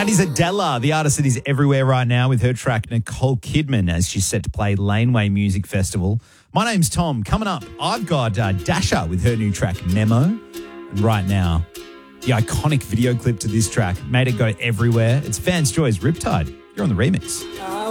That is Adela, the artist that is everywhere right now with her track Nicole Kidman as she's set to play Laneway Music Festival. My name's Tom. Coming up, I've got Dasha with her new track Memo. And right now, the iconic video clip to this track made it go everywhere. It's Vance Joy's Riptide. You're on the remix.